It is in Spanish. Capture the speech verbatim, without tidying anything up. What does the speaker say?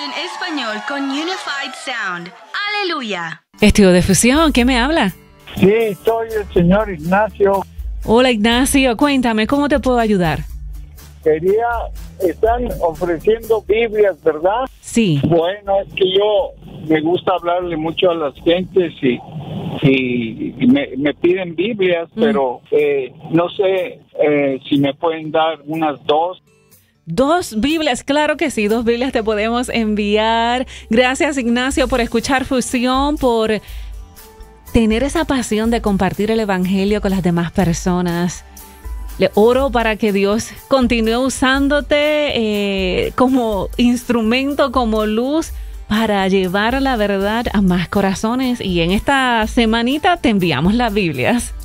Fusion Español con Unified Sound. ¡Aleluya! Estudio de Fusión, ¿qué me habla? Sí, soy el señor Ignacio. Hola Ignacio, cuéntame, ¿cómo te puedo ayudar? Quería, están ofreciendo Biblias, ¿verdad? Sí. Bueno, es que yo me gusta hablarle mucho a las gentes y, y, y me, me piden Biblias, mm. pero eh, no sé eh, si me pueden dar unas dos. Dos Biblias, claro que sí, dos Biblias te podemos enviar. Gracias Ignacio por escuchar Fusión, por tener esa pasión de compartir el evangelio con las demás personas. Le oro para que Dios continúe usándote eh, como instrumento, como luz para llevar la verdad a más corazones. Y en esta semanita te enviamos las Biblias.